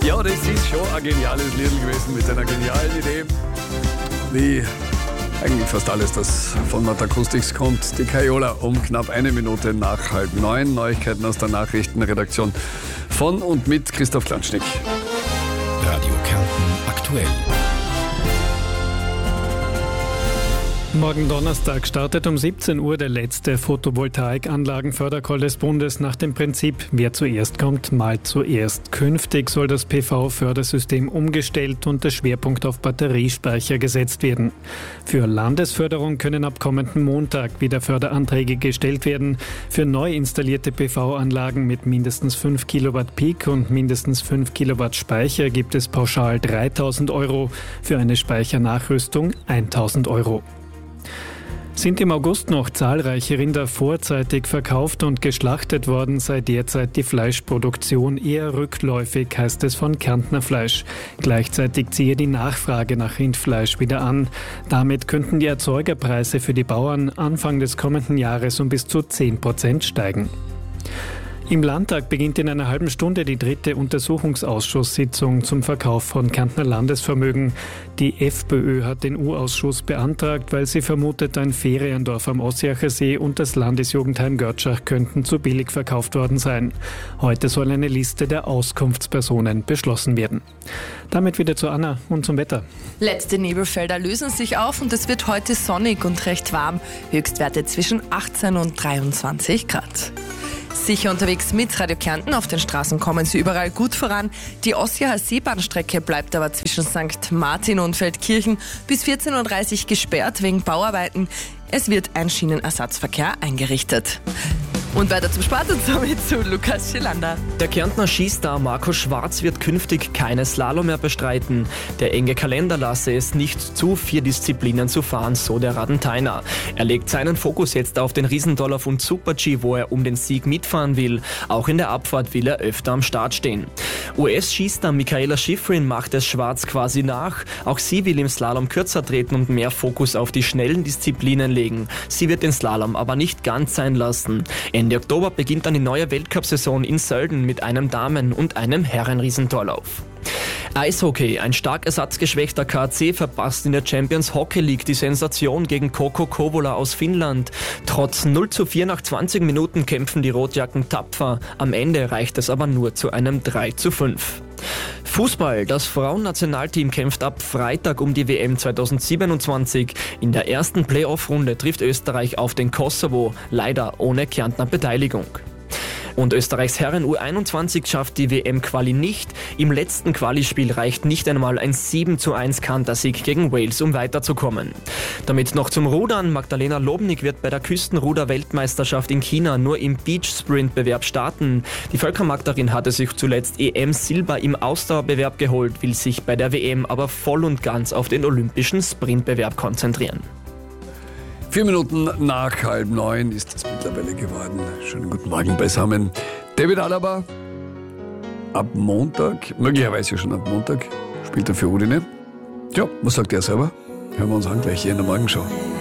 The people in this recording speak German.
Ja, das ist schon ein geniales Lied gewesen mit einer genialen Idee. Wie eigentlich fast alles, das von Matt Acoustics kommt. Die Kaiola um knapp 1 Minute nach 8:30. Neuigkeiten aus der Nachrichtenredaktion von und mit Christoph Klanschnick. Radio Kärnten aktuell. Morgen Donnerstag startet um 17 Uhr der letzte Photovoltaikanlagenfördercall des Bundes nach dem Prinzip, wer zuerst kommt, malt zuerst. Künftig soll das PV-Fördersystem umgestellt und der Schwerpunkt auf Batteriespeicher gesetzt werden. Für Landesförderung können ab kommenden Montag wieder Förderanträge gestellt werden. Für neu installierte PV-Anlagen mit mindestens 5 Kilowatt Peak und mindestens 5 Kilowatt Speicher gibt es pauschal 3.000 Euro, für eine Speichernachrüstung 1.000 Euro. Sind im August noch zahlreiche Rinder vorzeitig verkauft und geschlachtet worden, sei derzeit die Fleischproduktion eher rückläufig, heißt es von Kärntner Fleisch. Gleichzeitig ziehe die Nachfrage nach Rindfleisch wieder an. Damit könnten die Erzeugerpreise für die Bauern Anfang des kommenden Jahres um bis zu 10% steigen. Im Landtag beginnt in einer halben Stunde die 3. Untersuchungsausschusssitzung zum Verkauf von Kärntner Landesvermögen. Die FPÖ hat den U-Ausschuss beantragt, weil sie vermutet, ein Feriendorf am Ossiacher See und das Landesjugendheim Görtschach könnten zu billig verkauft worden sein. Heute soll eine Liste der Auskunftspersonen beschlossen werden. Damit wieder zu Anna und zum Wetter. Letzte Nebelfelder lösen sich auf und es wird heute sonnig und recht warm. Höchstwerte zwischen 18 und 23 Grad. Sicher unterwegs mit Radio Kärnten. Auf den Straßen kommen Sie überall gut voran. Die Ossiacher Seebahnstrecke bleibt aber zwischen St. Martin und Feldkirchen bis 14.30 Uhr gesperrt wegen Bauarbeiten. Es wird ein Schienenersatzverkehr eingerichtet. Und weiter zum Sport und somit zu Lukas Schilander. Der Kärntner Skistar Marco Schwarz wird künftig keine Slalom mehr bestreiten. Der enge Kalender lasse es nicht zu, 4 Disziplinen zu fahren, so der Radentheiner. Er legt seinen Fokus jetzt auf den Riesendollar und Super-G, wo er um den Sieg mitfahren will. Auch in der Abfahrt will er öfter am Start stehen. US-Skistar Mikaela Shiffrin macht es Schwarz quasi nach. Auch sie will im Slalom kürzer treten und mehr Fokus auf die schnellen Disziplinen legen. Sie wird den Slalom aber nicht ganz sein lassen. Ende Oktober beginnt dann die neue Weltcup-Saison in Sölden mit einem Damen- und einem Herren-Riesentorlauf. Eishockey. Ein stark ersatzgeschwächter KC verpasst in der Champions Hockey League die Sensation gegen Kokko Kouvola aus Finnland. Trotz 0:4 nach 20 Minuten kämpfen die Rotjacken tapfer. Am Ende reicht es aber nur zu einem 3:5. Fußball. Das Frauennationalteam kämpft ab Freitag um die WM 2027. In der ersten Playoff-Runde trifft Österreich auf den Kosovo, leider ohne Kärntner Beteiligung. Und Österreichs Herren U21 schafft die WM-Quali nicht. Im letzten Quali-Spiel reicht nicht einmal ein 7:1 Kantersieg gegen Wales, um weiterzukommen. Damit noch zum Rudern. Magdalena Lobnik wird bei der Küstenruder-Weltmeisterschaft in China nur im Beach-Sprint-Bewerb starten. Die Völkermagderin hatte sich zuletzt EM-Silber im Ausdauerbewerb geholt, will sich bei der WM aber voll und ganz auf den olympischen Sprintbewerb konzentrieren. 4 Minuten nach 8:30 ist es mittlerweile geworden. Schönen guten Morgen beisammen. David Alaba ab Montag, möglicherweise schon ab Montag, spielt er für Udine. Ja, was sagt er selber? Hören wir uns an gleich hier in der Morgenschau.